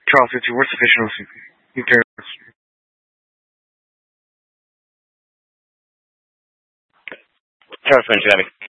Charles, it's your sufficient. You can. Charles Benjamin.